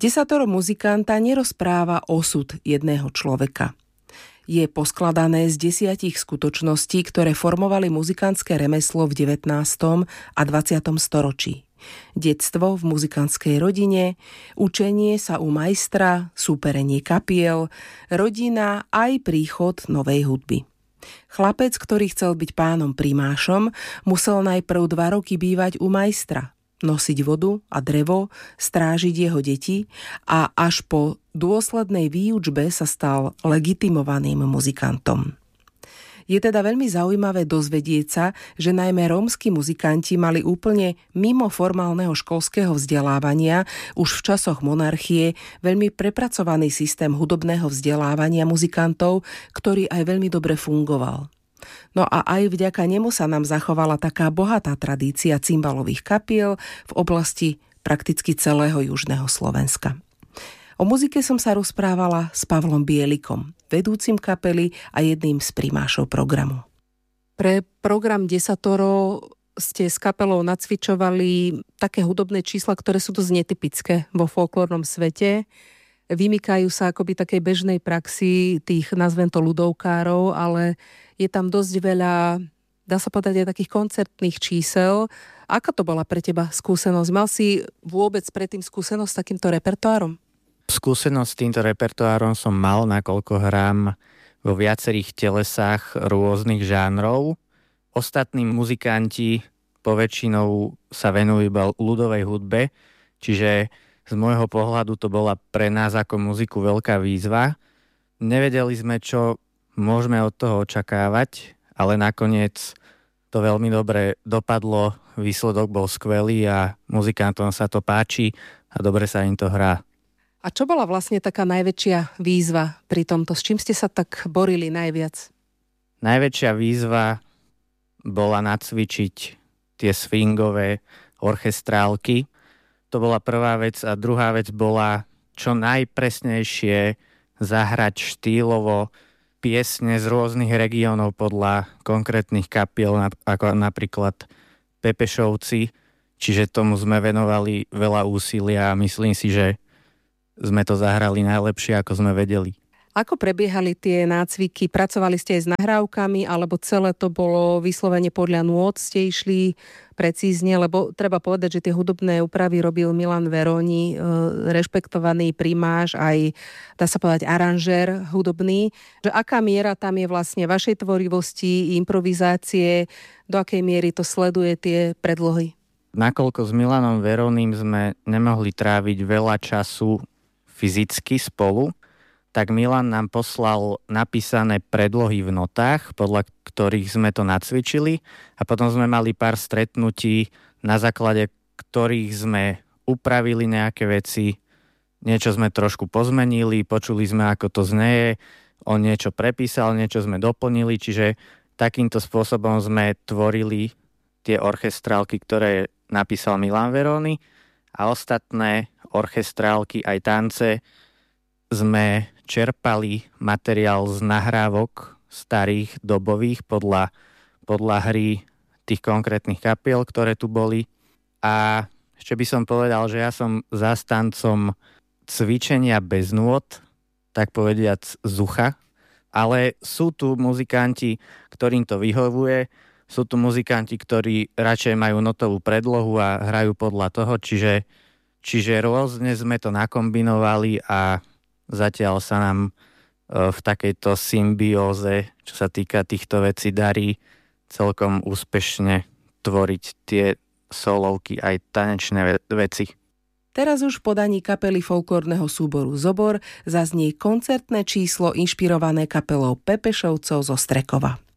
Desatoro muzikanta nerozpráva osud jedného človeka. Je poskladané z 10 skutočností, ktoré formovali muzikantské remeslo v 19. a 20. storočí. Detstvo v muzikantskej rodine, učenie sa u majstra, súperenie kapiel, rodina aj príchod novej hudby. Chlapec, ktorý chcel byť pánom primášom, musel najprv 2 roky bývať u majstra, nosiť vodu a drevo, strážiť jeho deti a až po dôslednej výučbe sa stal legitimovaným muzikantom. Je teda veľmi zaujímavé dozvedieť sa, že najmä rómski muzikanti mali úplne mimo formálneho školského vzdelávania už v časoch monarchie veľmi prepracovaný systém hudobného vzdelávania muzikantov, ktorý aj veľmi dobre fungoval. No a aj vďaka nemu sa nám zachovala taká bohatá tradícia cymbalových kapiel v oblasti prakticky celého južného Slovenska. O muzike som sa rozprávala s Pavlom Bielikom, vedúcim kapely a jedným z primášov programu. Pre program Desatoro ste s kapelou nacvičovali také hudobné čísla, ktoré sú dosť netypické vo folklórnom svete. Vymykajú sa akoby takej bežnej praxi tých, nazvem to, ľudovkárov, ale je tam dosť veľa, dá sa povedať, aj takých koncertných čísel. Aká to bola pre teba skúsenosť? Mal si vôbec predtým skúsenosť s takýmto repertoárom? Skúsenosť s týmto repertoárom som mal, nakoľko hrám vo viacerých telesách rôznych žánrov. Ostatní muzikanti poväčšinou sa venujú iba ľudovej hudbe, čiže z môjho pohľadu to bola pre nás ako muziku veľká výzva. Nevedeli sme, čo môžeme od toho očakávať, ale nakoniec to veľmi dobre dopadlo, výsledok bol skvelý a muzikantom sa to páči a dobre sa im to hrá. A čo bola vlastne taká najväčšia výzva pri tomto? S čím ste sa tak borili najviac? Najväčšia výzva bola nacvičiť tie swingové orchestrálky. To bola prvá vec a druhá vec bola čo najpresnejšie zahrať štýlovo piesne z rôznych regiónov podľa konkrétnych kapiel, ako napríklad Pepešovci. Čiže tomu sme venovali veľa úsilia a myslím si, že sme to zahrali najlepšie, ako sme vedeli. Ako prebiehali tie nácviky? Pracovali ste aj s nahrávkami, alebo celé to bolo vyslovene podľa nôt? Ste išli precízne, lebo treba povedať, že tie hudobné úpravy robil Milan Veroni, rešpektovaný primáš, aj dá sa povedať aranžér hudobný. Že aká miera tam je vlastne vašej tvorivosti, improvizácie, do akej miery to sleduje tie predlohy? Nakoľko s Milanom Veronim sme nemohli tráviť veľa času fyzicky spolu, tak Milan nám poslal napísané predlohy v notách, podľa ktorých sme to nacvičili a potom sme mali pár stretnutí, na základe ktorých sme upravili nejaké veci, niečo sme trošku pozmenili, počuli sme, ako to znieje, on niečo prepísal, niečo sme doplnili, čiže takýmto spôsobom sme tvorili tie orchestrálky, ktoré napísal Milan Veroni a ostatné orchestrálky aj tance sme čerpali materiál z nahrávok starých, dobových podľa hry tých konkrétnych kapiel, ktoré tu boli. A ešte by som povedal, že ja som zástancom cvičenia bez nôt, tak povediac z ucha, ale sú tu muzikanti, ktorým to vyhovuje, sú tu muzikanti, ktorí radšej majú notovú predlohu a hrajú podľa toho, čiže rôzne sme to nakombinovali a zatiaľ sa nám v takejto symbióze, čo sa týka týchto vecí, darí celkom úspešne tvoriť tie solovky aj tanečné veci. Teraz už v podaní kapely folklórneho súboru Zobor zaznie koncertné číslo inšpirované kapelou Pepešovcov zo Strekova.